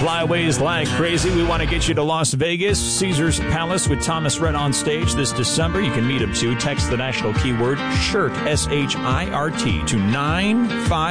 Flyways like crazy. We want to get you to Las Vegas, Caesar's Palace with Thomas Rhett on stage this December. You can meet him too. Text the national keyword SHIRT, SHIRT, to 955.